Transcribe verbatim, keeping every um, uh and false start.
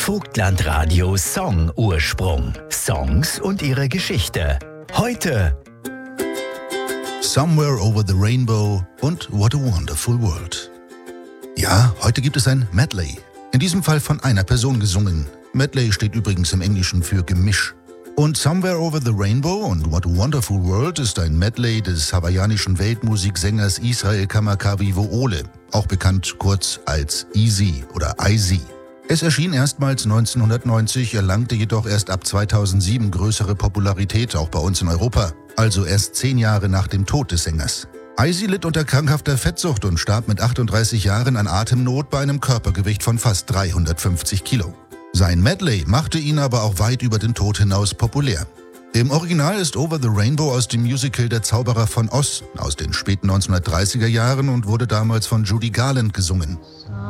Vogtlandradio Song Ursprung. Songs und ihre Geschichte. Heute Somewhere Over the Rainbow und What a Wonderful World. Ja, heute gibt es ein Medley. In diesem Fall von einer Person gesungen. Medley steht übrigens im Englischen für Gemisch. Und Somewhere Over the Rainbow und What a Wonderful World ist ein Medley des hawaiianischen Weltmusiksängers Israel Kamakawi Wo'ole, auch bekannt kurz als Easy oder Easy. Es erschien erstmals neunzehnhundertneunzig, erlangte jedoch erst ab zweitausendsieben größere Popularität, auch bei uns in Europa, also erst zehn Jahre nach dem Tod des Sängers. Easy litt unter krankhafter Fettsucht und starb mit achtunddreißig Jahren an Atemnot bei einem Körpergewicht von fast dreihundertfünfzig Kilo. Sein Medley machte ihn aber auch weit über den Tod hinaus populär. Im Original ist Over the Rainbow aus dem Musical Der Zauberer von Oz aus den späten neunzehnhundertdreißiger Jahren und wurde damals von Judy Garland gesungen.